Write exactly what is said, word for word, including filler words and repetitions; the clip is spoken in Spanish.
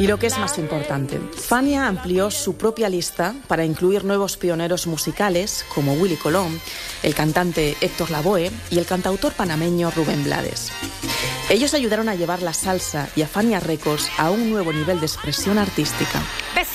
Y lo que es más importante, Fania amplió su propia lista para incluir nuevos pioneros musicales como Willy Colón, el cantante Héctor Lavoe y el cantautor panameño Rubén Blades. Ellos ayudaron a llevar la salsa y a Fania Records a un nuevo nivel de expresión artística.